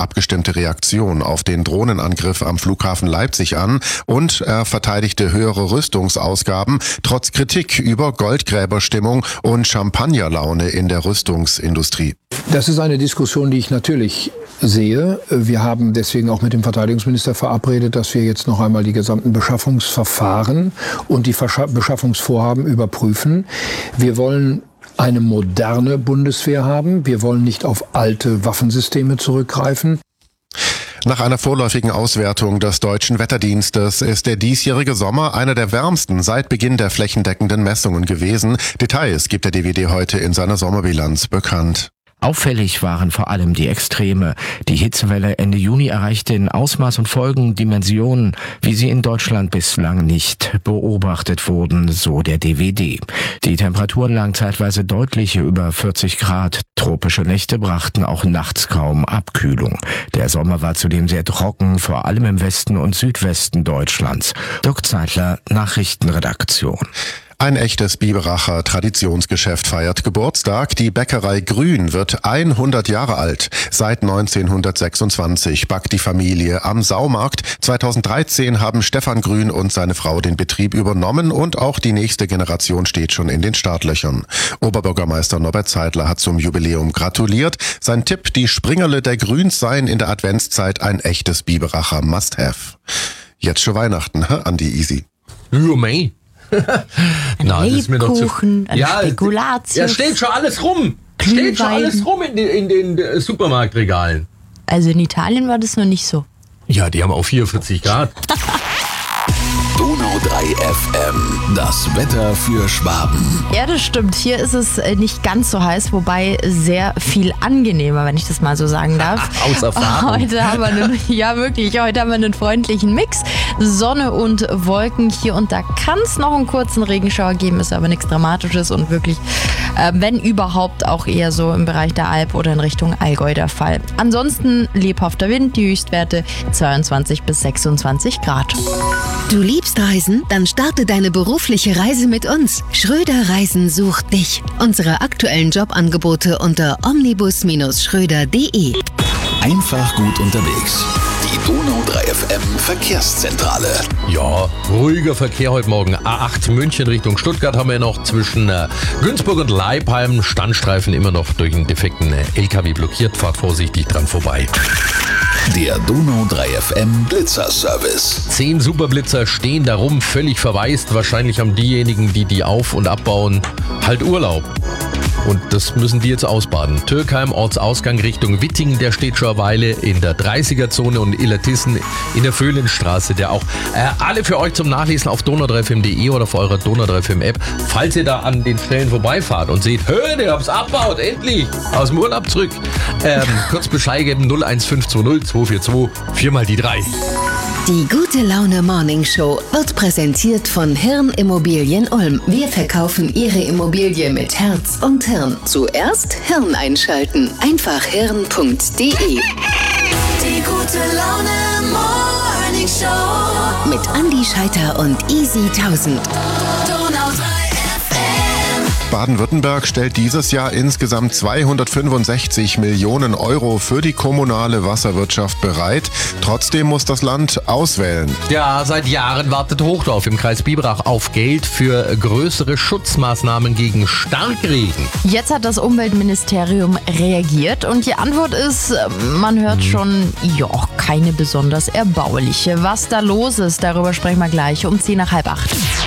abgestimmte Reaktion auf den Drohnenangriff am Flughafen Leipzig an und er verteidigte höhere Rüstungsausgaben trotz Kritik über Goldgräberstimmung und Champagnerlaune in der Rüstungsindustrie. Das ist eine Diskussion, die ich natürlich sehe. Wir haben deswegen auch mit dem Verteidigungsminister verabredet, dass wir jetzt noch einmal die gesamten Beschaffungsverfahren und die Beschaffungsvorhaben überprüfen. Wir wollen eine moderne Bundeswehr haben. Wir wollen nicht auf alte Waffensysteme zurückgreifen. Nach einer vorläufigen Auswertung des Deutschen Wetterdienstes ist der diesjährige Sommer einer der wärmsten seit Beginn der flächendeckenden Messungen gewesen. Details gibt der DWD heute in seiner Sommerbilanz bekannt. Auffällig waren vor allem die Extreme. Die Hitzewelle Ende Juni erreichte in Ausmaß und Folgen Dimensionen, wie sie in Deutschland bislang nicht beobachtet wurden, so der DWD. Die Temperaturen lagen zeitweise deutlich über 40 Grad. Tropische Nächte brachten auch nachts kaum Abkühlung. Der Sommer war zudem sehr trocken, vor allem im Westen und Südwesten Deutschlands. Dirk Zeitler, Nachrichtenredaktion. Ein echtes Biberacher Traditionsgeschäft feiert Geburtstag. Die Bäckerei Grün wird 100 Jahre alt. Seit 1926 backt die Familie am Saumarkt. 2013 haben Stefan Grün und seine Frau den Betrieb übernommen und auch die nächste Generation steht schon in den Startlöchern. Oberbürgermeister Norbert Zeitler hat zum Jubiläum gratuliert. Sein Tipp, die Springerle der Grüns seien in der Adventszeit ein echtes Biberacher Must-Have. Jetzt schon Weihnachten, Andi Easy. Mei. Na, das ist mir doch zu... Spekulatius. Ja, steht schon alles rum. Glühwein. Steht schon alles rum in den Supermarktregalen. Also in Italien war das noch nicht so. Ja, die haben auch 44 Grad. Donau 3 FM, das Wetter für Schwaben. Ja, das stimmt. Hier ist es nicht ganz so heiß, wobei sehr viel angenehmer, wenn ich das mal so sagen darf. Aus Erfahrung. Heute haben wir einen freundlichen Mix. Sonne und Wolken. Hier und da kann es noch einen kurzen Regenschauer geben, ist aber nichts Dramatisches und wirklich, wenn überhaupt, auch eher so im Bereich der Alp oder in Richtung Allgäu der Fall. Ansonsten lebhafter Wind, die Höchstwerte 22 bis 26 Grad. Du liebst Reisen? Dann starte deine berufliche Reise mit uns. Schröder Reisen sucht dich. Unsere aktuellen Jobangebote unter omnibus-schröder.de. Einfach gut unterwegs. Die Donau 3 FM Verkehrszentrale. Ja, ruhiger Verkehr heute Morgen. A8 München Richtung Stuttgart haben wir noch zwischen Günzburg und Leipheim. Standstreifen immer noch durch einen defekten LKW blockiert. Fahrt vorsichtig dran vorbei. Der Donau 3 FM Blitzerservice. 10 Superblitzer stehen da rum, völlig verwaist. Wahrscheinlich haben diejenigen, die auf- und abbauen, halt Urlaub. Und das müssen die jetzt ausbaden. Türkheim, Ortsausgang Richtung Wittingen, der steht schon eine Weile in der 30er-Zone und Illertissen in der Föhlenstraße, der auch alle für euch zum Nachlesen auf donau3fm.de oder auf eurer Donau 3 FM App. Falls ihr da an den Stellen vorbeifahrt und seht, der hab's abbaut, endlich, aus dem Urlaub zurück. Kurz Bescheid geben, 01520 242 4 mal die 3. Die Gute Laune Morning Show wird präsentiert von Hirn Immobilien Ulm. Wir verkaufen Ihre Immobilie mit Herz und Hirn. Zuerst Hirn einschalten. Einfach hirn.de. Die Gute Laune Morning Show mit Andi Scheiter und Easy 1000. Donau 3 FM. Baden-Württemberg stellt dieses Jahr insgesamt 265 Millionen Euro für die kommunale Wasserwirtschaft bereit. Trotzdem muss das Land auswählen. Ja, seit Jahren wartet Hochdorf im Kreis Biberach auf Geld für größere Schutzmaßnahmen gegen Starkregen. Jetzt hat das Umweltministerium reagiert und die Antwort ist, man hört schon, ja, keine besonders erbauliche. Was da los ist, darüber sprechen wir gleich um 7:50.